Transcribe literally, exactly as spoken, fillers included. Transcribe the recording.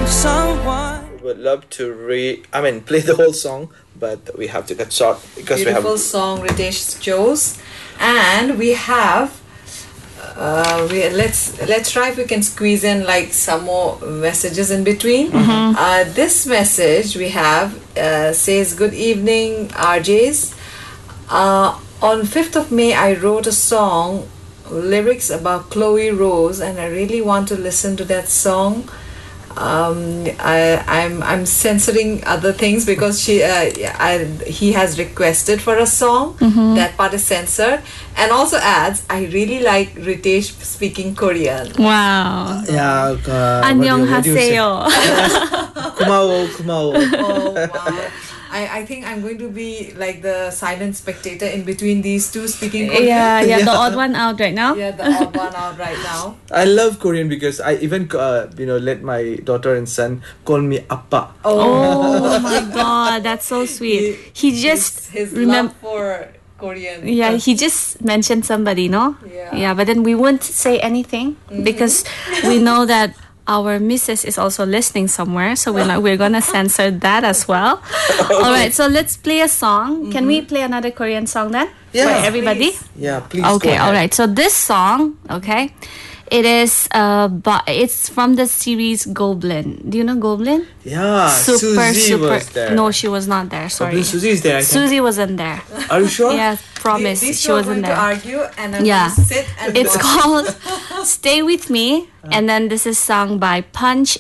someone. Would love to re I mean play the whole song, but we have to cut short because Beautiful we have song Ritesh chose, and we have uh, we let's let's try if we can squeeze in like some more messages in between. Mm-hmm. Uh, this message we have uh, says, "Good evening, R Js. Uh, on fifth of May, I wrote a song, lyrics about Chloe Rose, and I really want to listen to that song." Um, I, I'm I'm censoring other things because she uh, I, he has requested for a song. Mm-hmm. That part is censored, and also adds, I really like Ritesh speaking Korean. Wow. yeah uh, what do you- what do you say? 안녕하세요. Kumao, kumao. Oh wow! I, I think I'm going to be like the silent spectator in between these two speaking Korean. Yeah, yeah, the Yeah. odd one out right now. Yeah, the odd one out right now. I love Korean because I even uh, you know let my daughter and son call me appa. Oh my god, that's so sweet. He just his, his remem- love for Korean. Yeah, he just mentioned somebody, no? Yeah. Yeah, but then we won't say anything because we know that our missus is also listening somewhere, so we're not, we're gonna censor that as well. All right, so let's play a song. Can we play another Korean song then? Yeah. For everybody. Please. Yeah, please. go Okay, ahead. all right. So this song, okay, it is uh, but it's from the series Goblin. Do you know Goblin? Yeah, Super, Suzy super. was there. No, she was not there. Sorry, Goblin Suzy is there. I think. Susie wasn't there. Are you sure? Yeah, promise, These she two are wasn't going there. to argue, and I'm Yeah. going to sit and It's watch. called Stay With Me, and then this is sung by Punch